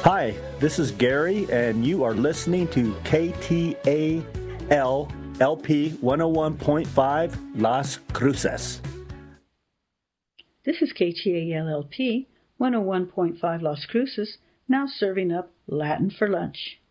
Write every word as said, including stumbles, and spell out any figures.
Hi, this is Gary, and you are listening to K T A L L P one oh one point five Las Cruces. This is K T A L L P one oh one point five Las Cruces, now serving up Latin for lunch.